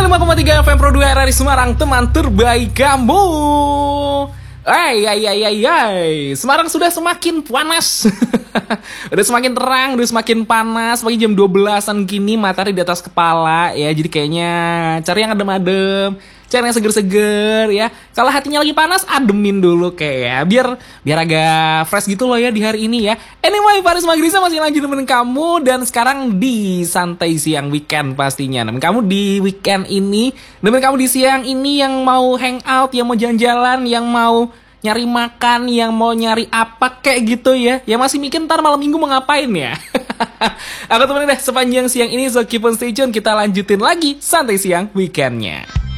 105,3 FM Pro 2 RRI Semarang, teman terbaik kamu. Semarang sudah semakin panas. Udah semakin terang, udah semakin panas. Pagi jam 12-an gini, matahari di atas kepala ya. Jadi kayaknya cari yang adem-adem, cari yang seger-seger ya. Kalau hatinya lagi panas, ademin dulu kayak biar agak fresh gitu loh ya di hari ini ya. Anyway, Faris Magrisa masih lanjut nemenin kamu, dan sekarang di santai siang weekend pastinya. Nemenin kamu di weekend ini, nemenin kamu di siang ini yang mau hangout, yang mau jalan-jalan, yang mau nyari makan, yang mau nyari apa kayak gitu ya. Yang masih mikir ntar malam minggu mau ngapain ya. Aku temenin deh sepanjang siang ini, so keep on stay tune. Kita lanjutin lagi santai siang weekendnya.